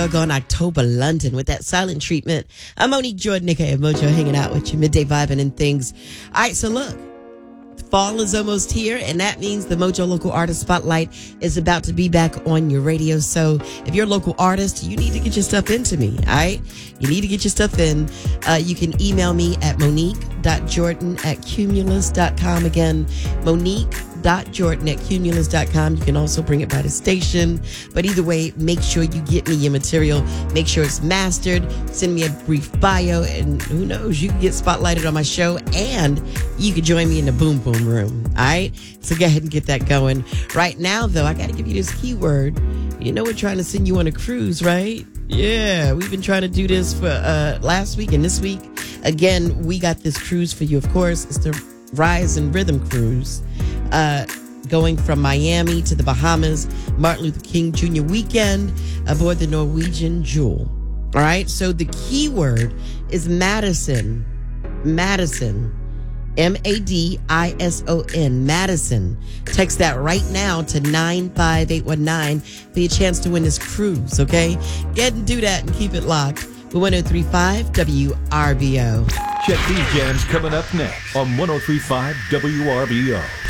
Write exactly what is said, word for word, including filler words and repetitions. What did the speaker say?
On October London with that silent treatment. I'm Monique Jordan, aka Mojo, hanging out with you, midday vibing and things. All right, so look, fall is almost here, and that means the Mojo Local Artist Spotlight is about to be back on your radio. So if you're a local artist, you need to get your stuff into me, all right? You need to get your stuff in. Uh, you can email me at monique.jordan at cumulus dot com. Again, Monique. Dot Jordan at cumulus dot com. You can also bring it by the station. But either way, make sure you get me your material. Make sure it's mastered. Send me a brief bio, and who knows, you can get spotlighted on my show, and you can join me in the boom boom room. All right? So go ahead and get that going. Right now, though, I got to give you this keyword. You know we're trying to send you on a cruise, right? Yeah, we've been trying to do this for uh, last week and this week. Again, we got this cruise for you, of course. It's the Rise and Rhythm Cruise. Uh, going from Miami to the Bahamas, Martin Luther King Junior weekend aboard the Norwegian Jewel. All right, so the key word is Madison. Madison. M A D I S O N. Madison. Text that right now to nine five eight one nine for your chance to win this cruise, okay? Get and do that and keep it locked. We're one oh three point five W R B O. Check these jams coming up next on one oh three point five W R B O.